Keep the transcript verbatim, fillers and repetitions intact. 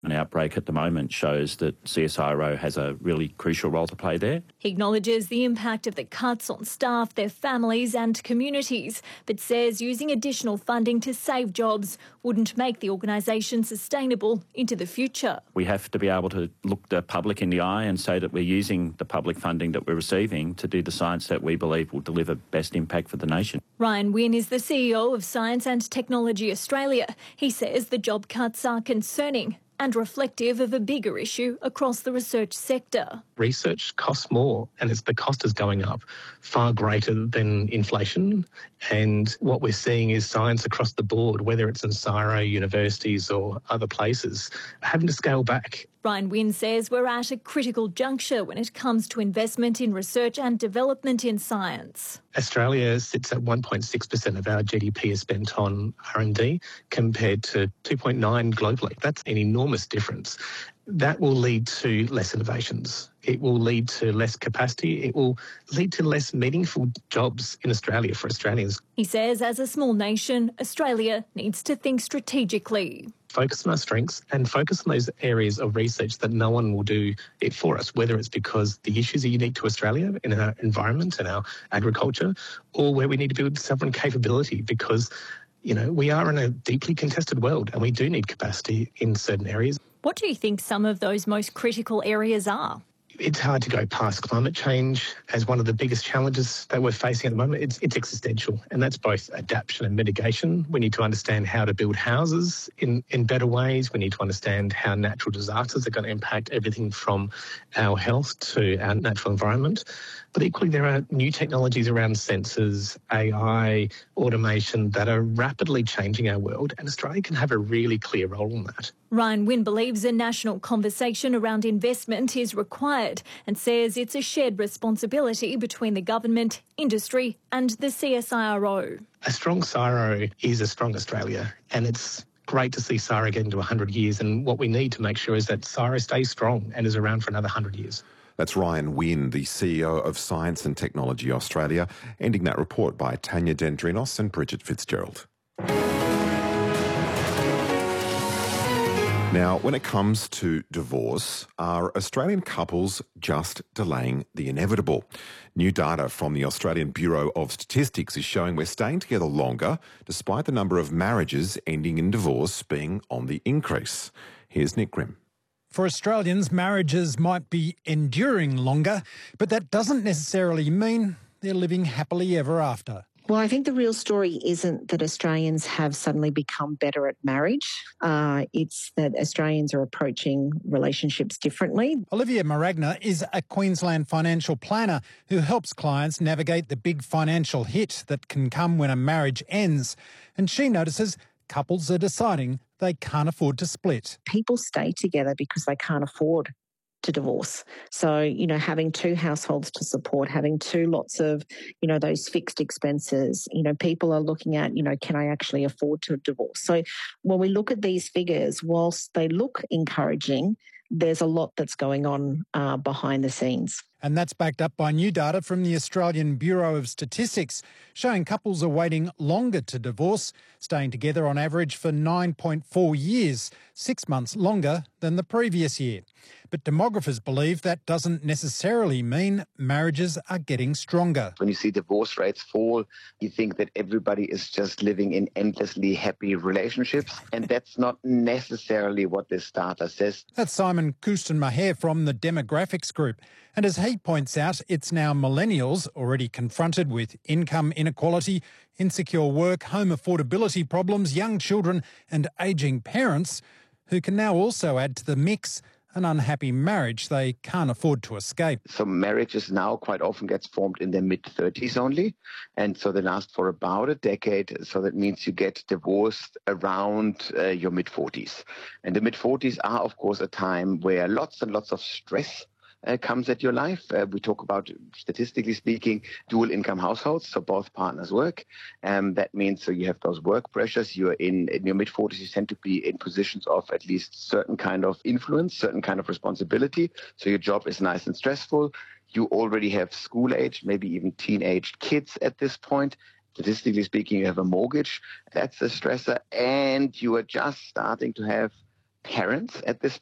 An outbreak at the moment shows that C S I R O has a really crucial role to play there. He acknowledges the impact of the cuts on staff, their families and communities, but says using additional funding to save jobs wouldn't make the organisation sustainable into the future. We have to be able to look the public in the eye and say that we're using the public funding that we're receiving to do the science that we believe will deliver best impact for the nation. Ryan Wynne is the C E O of Science and Technology Australia. He says the job cuts are concerning and reflective of a bigger issue across the research sector. Research costs more, and it's the cost is going up far greater than inflation. And what we're seeing is science across the board, whether it's in C S I R O, universities or other places, having to scale back. Ryan Wynne says we're at a critical juncture when it comes to investment in research and development in science. Australia sits at one point six percent of our G D P is spent on R and D compared to two point nine globally. That's an enormous difference. That will lead to less innovations. It will lead to less capacity. It will lead to less meaningful jobs in Australia for Australians. He says as a small nation, Australia needs to think strategically. Focus on our strengths and focus on those areas of research that no one will do it for us, whether it's because the issues are unique to Australia in our environment and our agriculture, or where we need to build sovereign capability because, you know, we are in a deeply contested world and we do need capacity in certain areas. What do you think some of those most critical areas are? It's hard to go past climate change as one of the biggest challenges that we're facing at the moment. It's, it's existential, and that's both adaptation and mitigation. We need to understand how to build houses in, in better ways. We need to understand how natural disasters are going to impact everything from our health to our natural environment. But equally, there are new technologies around sensors, A I, automation that are rapidly changing our world, and Australia can have a really clear role in that. Ryan Wynne believes a national conversation around investment is required and says it's a shared responsibility between the government, industry and the C S I R O. A strong C S I R O is a strong Australia, and it's great to see C S I R O get into one hundred years, and what we need to make sure is that C S I R O stays strong and is around for another one hundred years. That's Ryan Wynne, the C E O of Science and Technology Australia, ending that report by Tanya Dendrinos and Bridget Fitzgerald. Now, when it comes to divorce, are Australian couples just delaying the inevitable? New data from the Australian Bureau of Statistics is showing we're staying together longer, despite the number of marriages ending in divorce being on the increase. Here's Nick Grimm. For Australians, marriages might be enduring longer, but that doesn't necessarily mean they're living happily ever after. Well, I think the real story isn't that Australians have suddenly become better at marriage. Uh, it's that Australians are approaching relationships differently. Olivia Maragna is a Queensland financial planner who helps clients navigate the big financial hit that can come when a marriage ends. And she notices couples are deciding they can't afford to split. People stay together because they can't afford to divorce. So, you know, having two households to support, having two lots of, you know, those fixed expenses, you know, people are looking at, you know, can I actually afford to divorce? So when we look at these figures, whilst they look encouraging, there's a lot that's going on uh, behind the scenes. And that's backed up by new data from the Australian Bureau of Statistics, showing couples are waiting longer to divorce, staying together on average for nine point four years, six months longer than the previous year. But demographers believe that doesn't necessarily mean marriages are getting stronger. When you see divorce rates fall, you think that everybody is just living in endlessly happy relationships, and that's not necessarily what this data says. That's Simon Kusten-Maher from the Demographics Group. And as he points out, it's now millennials already confronted with income inequality, insecure work, home affordability problems, young children and ageing parents who can now also add to the mix an unhappy marriage they can't afford to escape. So marriages now quite often gets formed in their mid-thirties only, and so they last for about a decade. So that means you get divorced around uh, your mid-forties. And the mid-forties are, of course, a time where lots and lots of stress Uh, comes at your life. Uh, we talk about, statistically speaking, dual income households, so both partners work. Um, that means so you have those work pressures. You're in, in your mid-forties, you tend to be in positions of at least certain kind of influence, certain kind of responsibility. So your job is nice and stressful. You already have school-age, maybe even teenage kids at this point. Statistically speaking, you have a mortgage. That's a stressor. And you are just starting to have parents at this